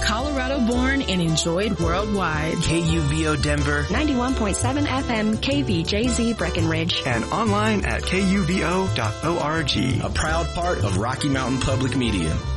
Colorado born and enjoyed worldwide. KUVO Denver, 91.7 FM KVJZ Breckenridge, and online at kuvo.org. A proud part of Rocky Mountain Public Media.